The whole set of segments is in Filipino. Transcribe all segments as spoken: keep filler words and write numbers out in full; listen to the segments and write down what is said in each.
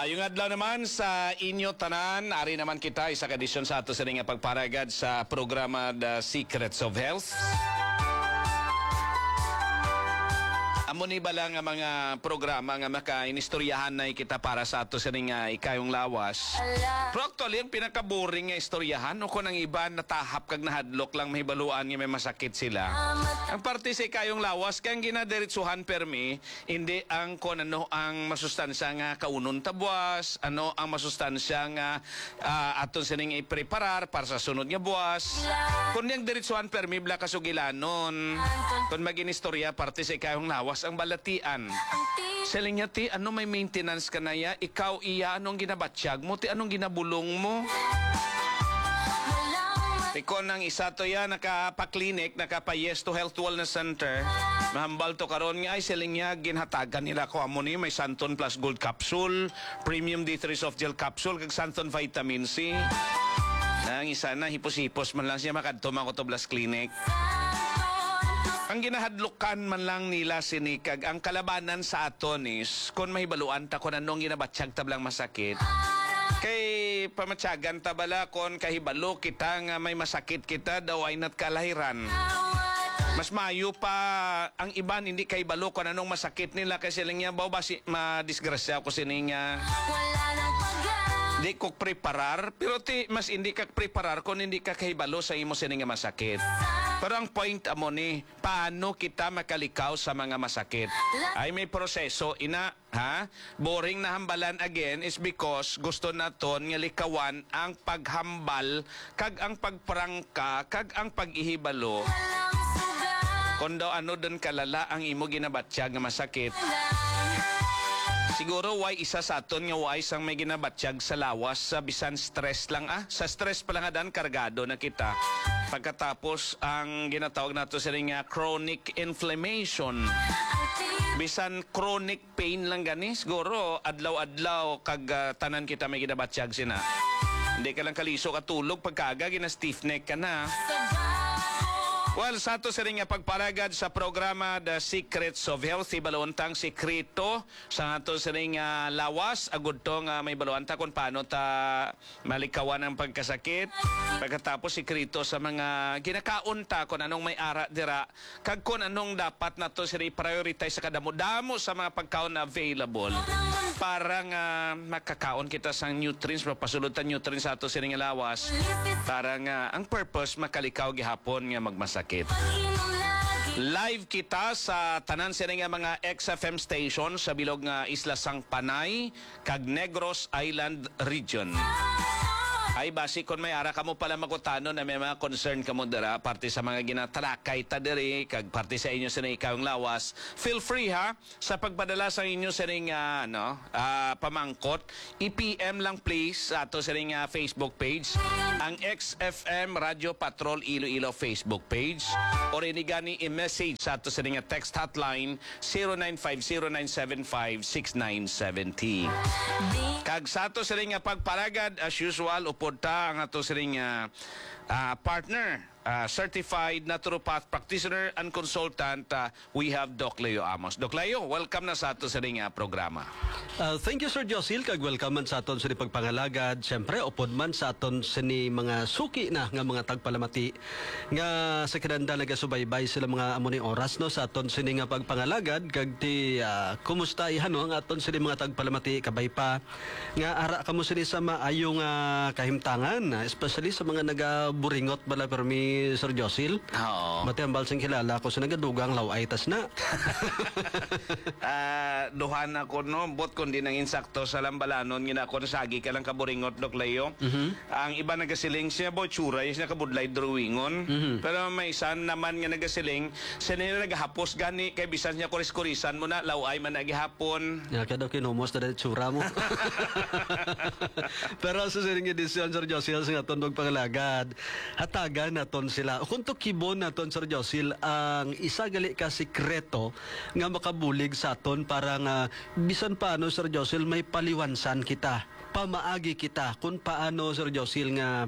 Yung adlaw naman sa inyo tanan, ari naman kita isa ka edisyon sa ato sa nga pagparagad sa programa The Secrets of Health. Amo ni bala nga mga programa nga maka-inistoryahan na kita para sa ato sa nga ikayong lawas. Pero actually, yung pinaka-boring nga istoryahan o kung ang iba natahap kag nahadlok lang mahibaluan nga may masakit sila. Ang parte sa ikayong lawas, kaya ang ginadiritsuhan permi, hindi ang kung ano ang masustansya nga kaunon tabwas, ano ang masustansya nga uh, aton sa nga ipreparar para sa sunod nga buwas. Kung yung diritsuhan permi, bla kasugilanon. Kung mag-inistorya, parte sa ikayong lawas, ang balatian. Saling niya, ti, ano may maintenance ka na ya? Ikaw, iya, anong ginabatsyag mo? Ti, anong ginabulong mo? Iko nang isa to ya, nakapa-clinic, nakapa-Yes to Health Wellness Center. Mahambal to karon nga, ay siling niya, ginhatagan nila ko amo ni, may Santon Plus Gold Capsule, Premium D three Soft Gel Capsule, kag Santon Vitamin C. Nang isa na, hipos-hipos man lang siya makadtumang ko to Blas Clinic. Ang ginahadlukan man lang nila sinikag, ang kalabanan sa aton is, kung mahibaluan ta kung anong ginabatsyag tablang masakit, kay pamatyagan tabala kung kahibalo kita nga may masakit kita daw ay nat kalahiran. Mas mayo pa ang iban hindi kahibalo kung anong masakit nila kasi lang niya, bawa ba si, madisgrasya ko sininya. Di ko preparar, pero ti mas hindi ka preparar kung hindi ka kahibalo sa imo sining nga masakit. Pero ang point amo ni, paano kita makalikaw sa mga masakit? Ay may proseso, ina, ha? Boring na hambalan again is because gusto naton nga likawan ang paghambal, kag ang pagprangka, kag ang pag-ihibalo. Kung daw ano doon kalala ang imo ginabatsyag nga masakit. Siguro why isa sa aton nga why sang may ginabatsyag sa lawas sa bisan stress lang ah. Sa stress pa lang adan kargado na kita. Pagkatapos ang ginatawag nato sa nga chronic inflammation. Bisan chronic pain lang gani siguro adlaw-adlaw kag uh, tanan kita may ginabatsyag sina. Hindi ka lang kaliso katulog pagkaga gina stiff neck ka na. Well, sa ato sa rin nga pagparagad sa programa The Secrets of Health, ibalontang sikrito sa ato sa rin nga lawas, agud to nga may balawanta kung paano ta malikawan ang pagkasakit. Pagkatapos sikrito sa mga ginakaunta kung anong may ara dira, kag kung anong dapat na to sila prioritize sa kadamo-damo sa mga pagkaon na available para nga makakaon kita sa nutrients, mapasulutan nutrients sa ato sa rin nga lawas para nga ang purpose makalikaw gihapon nga magmasakit. Live kita sa tanan sila nga mga X F M station sa bilog nga Isla Sangpanay kag Negros Island Region. Ay basi kung may ara kamo pala magutano na may mga concern kamo dira parte sa mga ginatalakay ta diri kag parte sa inyo sa ikawong lawas, feel free ha sa pagpadala sa inyo sa ring uh, no uh, pamangkot, i-P M lang please sa ato sa ring uh, Facebook page, ang X F M Radio Patrol Iloilo Facebook page, or inigani i-message sa ato sa ring uh, text hotline zero nine five zero nine seven five six nine seven zero. Kag sa ato sa ring uh, pagparagad as usual upunta ang ato sa ring uh, uh, partner, uh, certified naturopath practitioner and consultant, uh, we have Doc Leo Amos. Doc Leo, welcome na sa ato sa ring uh, programa. Uh, thank you Sir Josil, kag welcome man sa aton sa pagpangalagad. Siyempre, upod man sa aton sa ni mga suki na nga mga tagpalamati nga sa kinanda nagasubaybay sila mga amo ni oras no sa aton sa nga pagpangalagad kag ti uh, kumusta ihano ang aton sa mga tagpalamati kabay pa nga ara kamo sa sa maayong uh, kahimtangan, especially sa mga nagaburingot bala permi Sir Josil. Oo. Mati ang balsang kilala ko sa nagadugang laway tas na. uh, duhan ako no, bot kundi nang insakto sa lambalanon, gina ako nasagi ka lang kaburingot, Doc Leo. Mm-hmm. Ang iba nagasiling siya bo tsura, yung nakabudlay drawingon. Mm-hmm. Pero may isan naman nga nagasiling, siya nila naghapos gani, kay bisan niya kuris-kurisan mo na, laway man nagihapon. Ya, kaya daw kinumos na dahil tsura mo. Pero sa siring edisyon, Sir Josil, sa aton magpangalagad, hatagan naton sila. Kung to kibon naton, Sir Josil, ang isa gali ka sikreto nga makabulig sa aton para nga bisan paano, Sir Josil, may paliwansan kita, pamaagi kita kung paano, Sir Josil, nga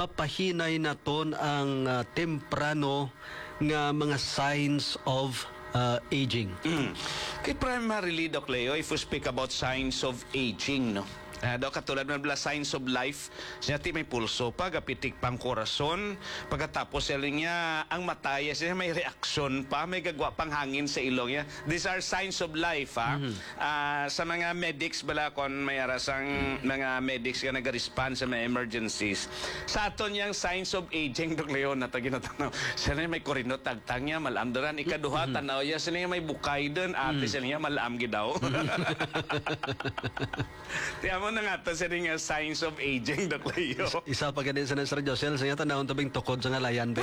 mapahinay naton ang uh, temprano nga mga signs of uh, aging. Mm. Kay primarily, Doc Leo, if we speak about signs of aging, no? Uh, daw katulad ng bala signs of life, siya ti may pulso pa, gapitik pang korason, pagkatapos siya niya, ang mata niya, siya may reaksyon pa, may gagwa pang hangin sa ilong niya. These are signs of life, ha? Mm-hmm. Ah, sa mga medics, bala, kung may arasang mga medics ka nag-respond sa mga emergencies, sa aton niyang signs of aging, Doc Leo, na taginatanaw, siya na may korinot, tagtang niya, malam doon, ikaduha, tanaw niya, siya na may bukay doon, ate, siya niya, malam gidaw. Tiyan mo na nga ito sa nga signs of aging, Doc Leo. Isa pa ganun sa Sir Josel, sa tanawon tabing tukod sa ngalayan, be.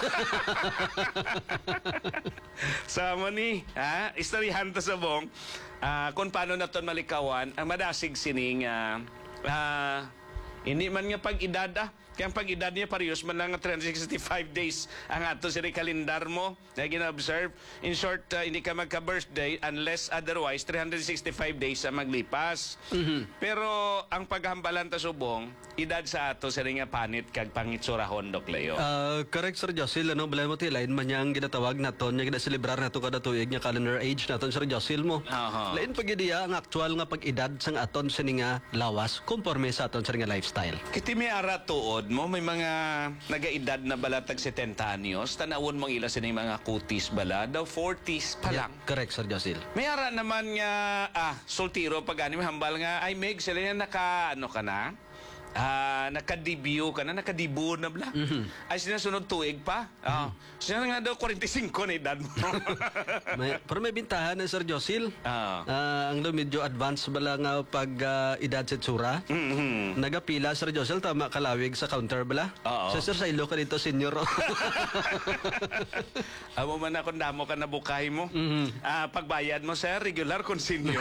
Sa mo ni, ha? Istoryahan to sa bong, ah, kung paano na ito malikawan, ang madasig sining, ah, ah, hindi man nga pag-edad, ah, kaya ang pag-edad niya parehas man lang nga three hundred sixty-five days ang ato sa kalendar mo na gina-observe. In short, uh, hindi ka magka-birthday unless otherwise three hundred sixty-five days ang maglipas. Mm-hmm. Pero ang paghambalan ta subong, edad sa ato sa nga panit kag pangitsurahon, Doc Leo. Uh, correct, Sir Josil. Ano, balay mo tilain man niyang ginatawag naton, niya ginaselebrar nato kada tuig niya calendar age naton, Sir Josil mo. Aha. Lain pag idiya ang aktual nga pag-edad sang aton sa nga lawas, konforme sa aton sa nga lifestyle. Kiti may ara tuod mo, may mga nagaedad na balatag seventy anyos, tanawon mong ila sa mga kutis bala, daw forties pa lang. Yeah, correct, Sir Josil. May ara naman nga, ah, soltiro, pag ani hambal nga, ay Meg, sila yan naka, ano ka na? Ah, naka-debut ka na, naka-debut na bla. Mm-hmm. Ay sinasunod tuig pa. Ah, siya nga daw forty-five na edad mo. may, pero may bintahan na, Sir Josil. Ah. Ah, ang daw medyo advanced bala nga pag ah, edad sa tsura. Mhm. Nagapila, Sir Josil, tama kalawig sa counter bala. Oo. So, Sir, sa ilo ka dito, senior. Amo man ako damo ka na bukay mo. Mhm. Ah, pagbayad mo sir, regular kung senior.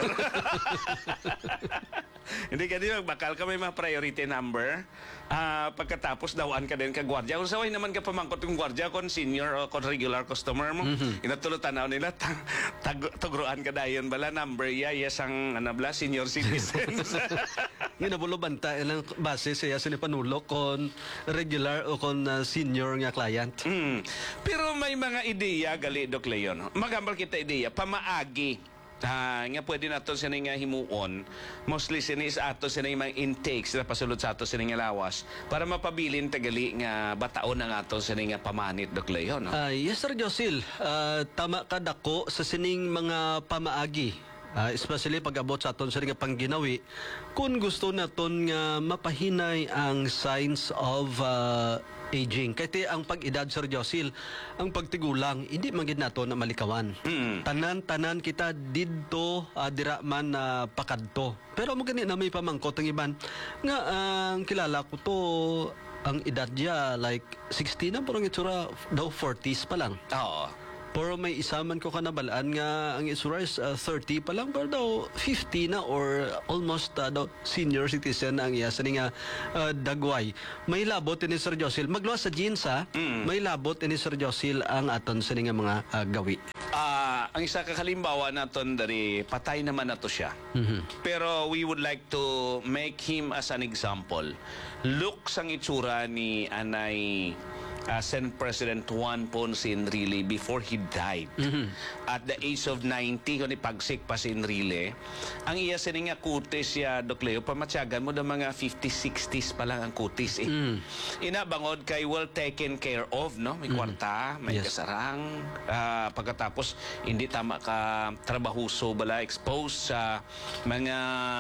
Hindi ka din magbakal ka may mga priority number. Ah, pagkatapos dawaan ka din ka gwardiya. Kung saway naman ka pamangkot yung gwardiya kung senior o kung regular customer mo. Mm-hmm. Inatulo tanaw nila tag, tag, tugruan ka dayon bala number ya yes ang ano bala senior citizens. Nga nabulo banta ilang base siya sa panulo kon regular o kon uh, senior nga client. Mm. Pero may mga ideya gali Doc Leon. Magambal kita ideya pamaagi. Ah, nga pwede nato sa nga himuon mostly sinis ato sa mga intakes na pasulod sa ato sa nga lawas para mapabilin tagali nga bataon nga ato sa nga pamanit, Doc Leon, no? Ah, yes, Sir Josil. Ah, tama ka dako sa sining mga pamaagi. Ah, especially pag abot sa aton sa nga pangginawi kung gusto naton nga mapahinay ang signs of ah, aging. Kaya ang pag-edad, Sir Josil, ang pagtigulang, hindi man gid nato na malikawan. Mm. Tanan-tanan kita didto uh, dira man na uh, pakadto. Pero mo gani na may pamangkot ang iban nga ang kilala ko to ang edad niya like sixty na pero ang itsura daw forties pa lang. Oo. Pero may isaman ko kanabalaan nga ang itsura is uh, thirty pa lang pero daw fifty na or almost uh, daw senior citizen ang iya sa nga uh, dagway. May labot ni Sir Josil. Magluwas sa jeans ha. Mm. May labot ni Sir Josil ang aton sa nga mga uh, gawi. Ah, ang isa ka kalimbawa naton dari patay naman nato siya. Mhm. Pero we would like to make him as an example. Look sang itsura ni Anay uh, Senate President Juan Ponce Enrile before he died. Mhm. At the age of ninety, kung ipagsik pa si Enrile, ang iya sining nga kutis siya, Doc Leo, pamatyagan mo ng mga fifties, sixties pa lang ang kutis eh. Mm. Inabangod kay well taken care of, no? May kwarta, may Yes. kasarang, ah, pagkatapos hindi tama ka trabahuso bala exposed sa mga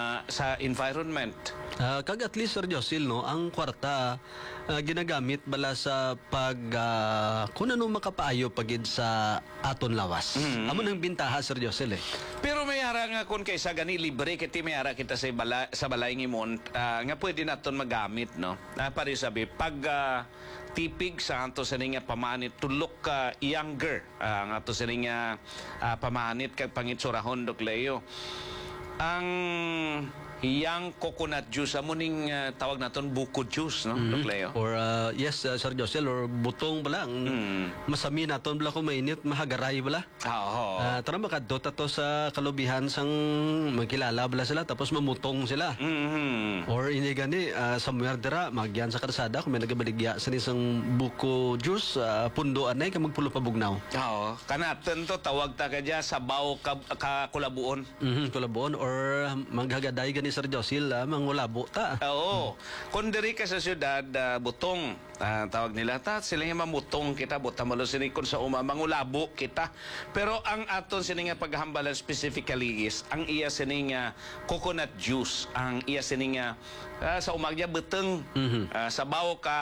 sa environment. Ah, kag at least Sir Josil no, ang kwarta ah, ginagamit bala sa pag ah, kung ano makapaayo pagid sa aton lawas. Mhm. Amo nang bintaha Sir Josil eh. Pero may ara nga kung kaysa gani libre kiti may ara kita sa bala, sa balay ngimon ah, nga pwede naton magamit, no? Na pare sabi pag ah, tipig sa ato sa nga pamanit to look ah, younger ah, ang ato sa nga ah, pamanit kag pangitsurahon, Doc Leo. Ang Iyang coconut juice, amo ning ah, tawag naton buko juice, no, Doc Leo? Or uh, yes, uh, Sir Josel, or butong bala. ang Masami naton bala kung mainit, mahagaray bala. Ah, Oo. Ah, tara makadto ta to sa kalubihan sang magkilala bala sila tapos mamutong sila. Mhm. Or ini gani uh, somewhere dira magyan sa karsada kung may nagabaligya sa isang buko juice uh, pundo anay ka magpulo pa bugnaw. Oo. Kanaton to tawag ta kadya sabaw ka, ka kulabuon. Mhm, kulabon or maghagaday gani Sir Josil, uh, mangulabo ta. Oo. Kung diri ka sa syudad, ah, butong, ah, tawag nila, ta, sila nga mamutong kita, butamalo sini kung sa uma, mangulabo kita. Pero ang aton sini nga paghambalan specifically is, ang iya sini nga coconut juice, ang iya sini nga ah, sa umagya beteng, ah, sabaw ka,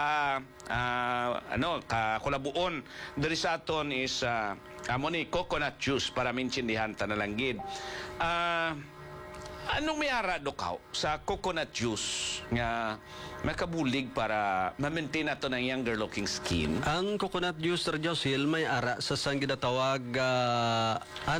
ah, ano, ka kulabuon. Diri sa aton is, ah, amo ni coconut juice para mintindihan ta na lang gid. Ah, Anong may ara dokaw sa coconut juice nga makabulig para ma-maintain nato ng younger looking skin? Ang coconut juice, Sir Josil, may ara sa sang ginatawag uh,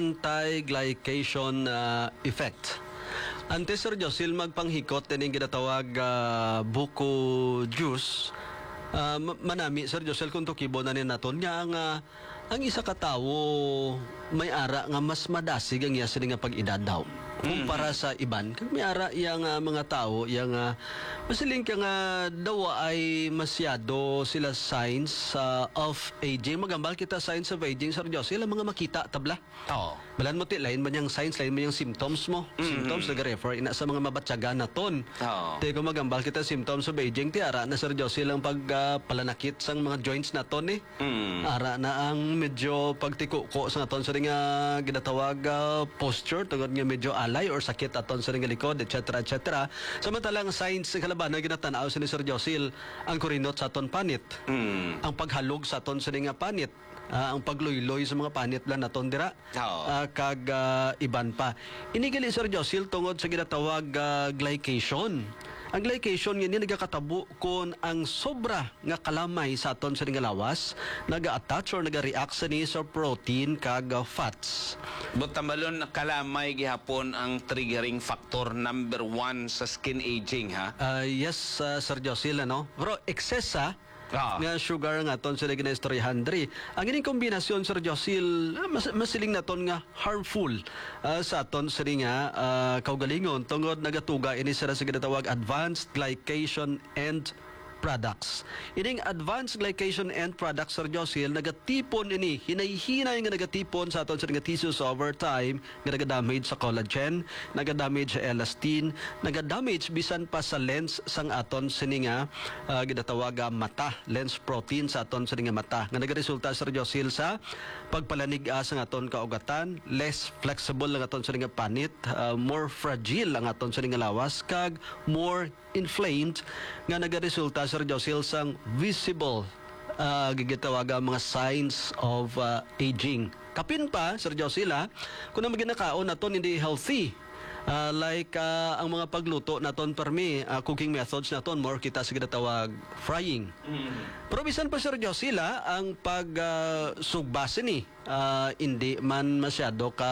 anti-glycation uh, effect. Ante Sir Josil, magpanghikot din yung ginatawag uh, buko juice. Uh, ma- manami, Sir Josil, kung tukibo na rin naton nga ang, uh, ang isa ka tawo may ara nga mas madasig ang iya sila nga pag-edad daw. Kumpara sa iban, kag may ara yang uh, mga tao, yang uh, masiling ka nga daw ay masyado sila signs uh, of aging. Magambal kita signs of aging, Sir Josil, ang mga makita tabla. Oo. Balan mo ti, lain man yung signs, lain man yung symptoms mo. Symptoms, nag-refer ina sa mga mabatsaga na ton. Oo. Te kung magambal kita symptoms of aging, ti ara na Sir Josil ang pagpalanakit sang mga joints na ton eh. Mm. Ara na ang medyo pagtikuko sa naton sa nga ginatawag uh, posture, tungod nga medyo alay or sakit aton sa nga likod, et cetera et cetera. Samantalang signs sa kalaban na ginatanaw sa ni Sir Josil, ang kurinot sa aton panit, Mm. ang paghalog sa aton sa nga panit, ah, ang pagluyloy sa mga panit lang naton dira, Oo. ah, kag ah, iban pa. Inigali Sir Josil tungod sa ginatawag ah, glycation. Ang glycation nga nagakatabo kung ang sobra nga kalamay sa aton sa nga lawas naga-attach or naga-react sa ni sa protein kag ah, fats. Butambalon kalamay gihapon ang triggering factor number one sa skin aging, ha? Ah, yes, ah, Sir Josil, ano? Pero excess ah, Ah. nga sugar nga ton sila ginaistoryahan diri. Ang ining kombinasyon, Sir Josil, ah, mas, masiling naton nga harmful ah, sa aton sila nga ah, kaugalingon tungod nagatuga ini sila sa ginatawag advanced glycation end products. Ining advanced glycation end products, Sir Josil, nagatipon ini, hinay-hinay nga nagatipon sa aton sa nga tissues over time, nga nagadamage sa collagen, nagadamage sa elastin, nagadamage bisan pa sa lens sang aton sini nga uh, ginatawag nga mata, lens protein sa aton sini nga mata, nga nagaresulta, Sir Josil, sa pagpalanig ah, sa aton kaugatan, less flexible ang aton sini nga panit, uh, more fragile ang aton sini nga lawas, kag more inflamed nga nagaresulta, Sir Josil, sang visible uh, gigitawag ang mga signs of uh, aging. Kapin pa, Sir Josil, ha, kung na maginakaon naton hindi healthy, uh, like uh, ang mga pagluto naton permi, uh, cooking methods naton more kita sa ginatawag frying. Pero bisan pa, Sir Josil, ha, ang pag uh, sugbasa ni uh, hindi man masyado ka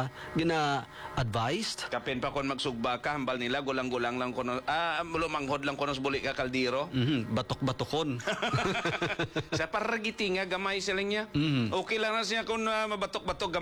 gina-advised. Kapin pa kon magsugba ka, hambal nila, gulang-gulang lang kono, ah, lumanghod lang kono sa buli ka kaldiro. Mhm, batok-batokon. Sa paragiti nga, gamay sila niya. Okay lang na siya kung ah, mabatok-batok